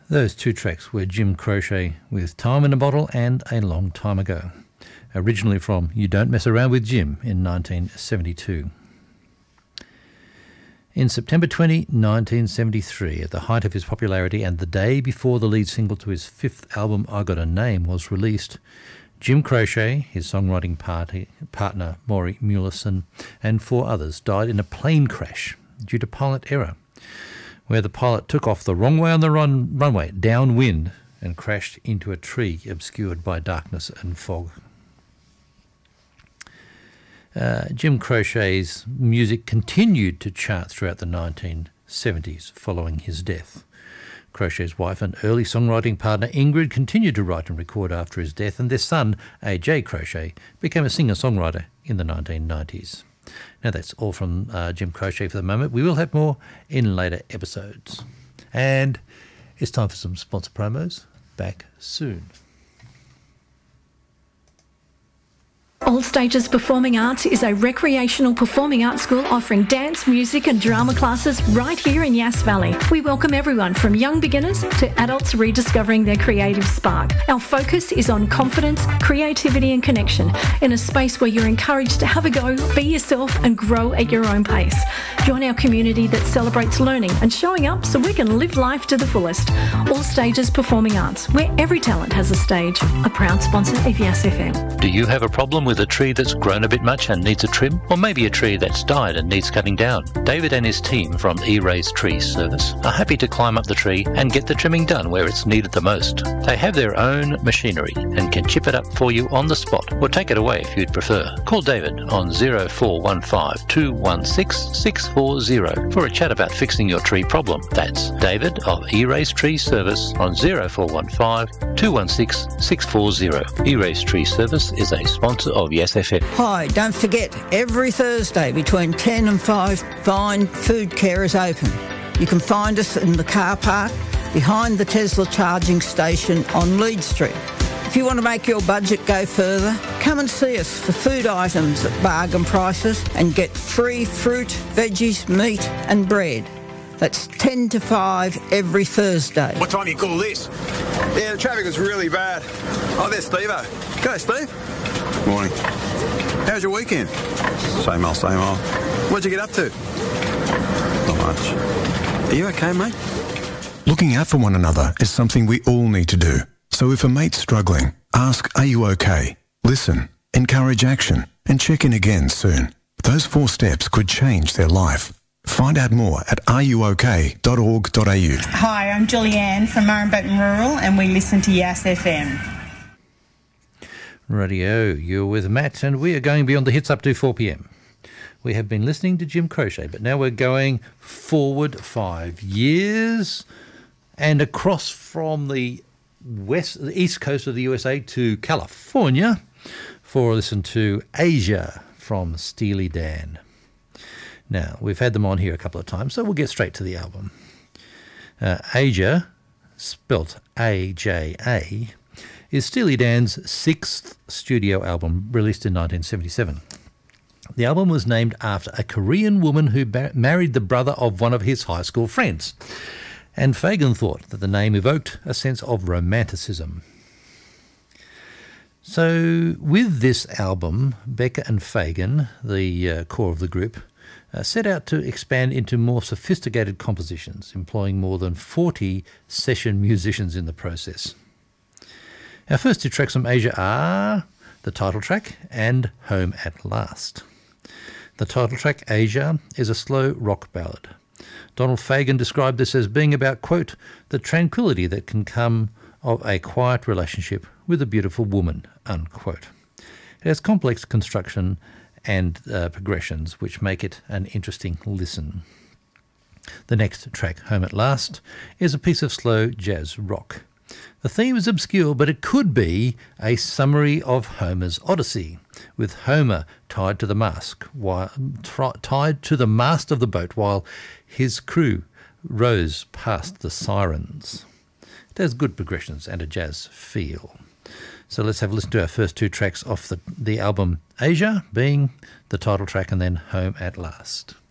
Those two tracks were Jim Croce with Time in a Bottle and A Long Time Ago, originally from You Don't Mess Around with Jim in 1972. In September 20, 1973, at the height of his popularity and the day before the lead single to his fifth album, I Got a Name, was released, Jim Croce, his songwriting partner Maury Muleson, and four others died in a plane crash due to pilot error, where the pilot took off the wrong way on the runway, downwind, and crashed into a tree obscured by darkness and fog. Jim Croce's music continued to chart throughout the 1970s following his death. Croce's wife and early songwriting partner Ingrid continued to write and record after his death, and their son, A.J. Croce, became a singer-songwriter in the 1990s. Now that's all from Jim Croce for the moment. We will have more in later episodes. And it's time for some sponsor promos. Back soon. All Stages Performing Arts is a recreational performing arts school offering dance, music and drama classes right here in Yass Valley. We welcome everyone from young beginners to adults rediscovering their creative spark. Our focus is on confidence, creativity and connection in a space where you're encouraged to have a go, be yourself and grow at your own pace. Join our community that celebrates learning and showing up so we can live life to the fullest. All Stages Performing Arts, where every talent has a stage. A proud sponsor of Yass FM. Do you have a problem with a tree that's grown a bit much and needs a trim? Or maybe a tree that's died and needs cutting down? David and his team from E-Rays Tree Service are happy to climb up the tree and get the trimming done where it's needed the most. They have their own machinery and can chip it up for you on the spot or take it away if you'd prefer. Call David on 0415 216 640 for a chat about fixing your tree problem. That's David of E-Rays Tree Service on 0415 216 640. E-Rays Tree Service is a sponsor of Yes FM. Hi, don't forget, every Thursday between 10 and 5, Vine Food Care is open. You can find us in the car park behind the Tesla charging station on Lead Street. If you want to make your budget go further, come and see us for food items at bargain prices and get free fruit, veggies, meat and bread. That's 10 to 5 every Thursday. What time do you call this? Yeah, the traffic was really bad. Oh, there's Steve-o. G'day, Steve. Morning. How's your weekend? Same old, same old. What'd you get up to? Not much. Are you okay, mate? Looking out for one another is something we all need to do. So if a mate's struggling, ask, are you okay? Listen, encourage action, and check in again soon. Those 4 steps could change their life. Find out more at ruok.org.au. Hi, I'm Julianne from Murrumbean Rural and we listen to Yass FM. Radio, you're with Matt and we are going beyond the hits up to 4 p.m. We have been listening to Jim Croce, but now we're going forward 5 years and across from the east coast of the USA to California for a listen to Asia from Steely Dan. Now, we've had them on here a couple of times, so we'll get straight to the album. Aja, spelt A-J-A, is Steely Dan's 6th studio album released in 1977. The album was named after a Korean woman who married the brother of one of his high school friends, and Fagen thought that the name evoked a sense of romanticism. So with this album, Becker and Fagen, the core of the group, set out to expand into more sophisticated compositions, employing more than 40 session musicians in the process. Our first 2 tracks from Aja are the title track and Home at Last. The title track, Aja, is a slow rock ballad. Donald Fagen described this as being about, quote, the tranquility that can come of a quiet relationship with a beautiful woman, unquote. It has complex construction and progressions which make it an interesting listen. The next track, Home at Last, is a piece of slow jazz rock. The theme is obscure, but it could be a summary of Homer's Odyssey, with Homer tied to the mast of the boat while his crew rows past the sirens. It has good progressions and a jazz feel. So let's have a listen to our first 2 tracks off the album Aja, being the title track and then Home at Last.